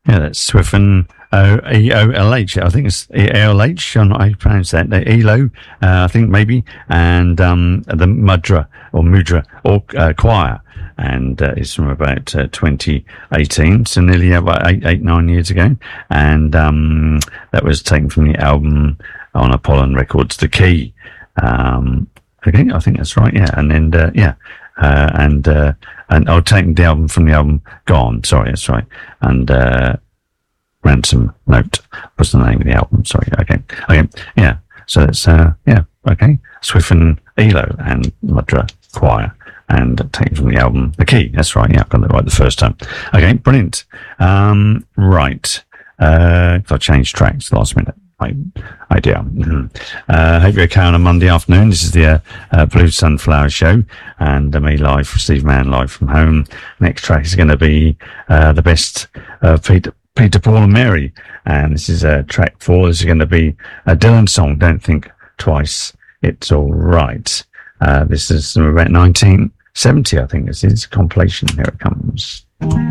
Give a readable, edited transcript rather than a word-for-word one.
Yeah, that's Swiffen EOLH. I think it's EOLH. I'm not how you pronounce that. The ELO, I think maybe, and the Mudra choir, and it's from about 2018, so nearly about 9 years ago, and that was taken from the album on Apollon Records, The Key. Okay, I think that's right. Yeah, and then and I'll take the album from the album Gone. Sorry, that's right. And Ransom Note was the name of the album. Sorry. Okay. Yeah. So it's okay. Swiffen ELO and Mudra Choir, and taken from the album The Key. That's right. Yeah, I got it right the first time. Okay, brilliant. Right. I changed tracks last minute. Idea. Hope you're okay on a Monday afternoon. This is the Blue Sunflower Show, and me live, Steve Mann live from home. Next track is going to be the best of Peter, Paul and Mary, and this is track 4. This is going to be a Dylan song, Don't Think Twice, It's All Right. This is from about 1970, I think. This is a compilation. Here it comes.